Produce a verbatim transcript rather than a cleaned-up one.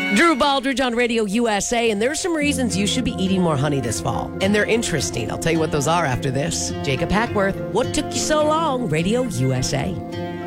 Drew Baldridge on Radio U S A, and there's some reasons you should be eating more honey this fall. And they're interesting. I'll tell you what those are after this. Jacob Hackworth, what took you so long? Radio U S A.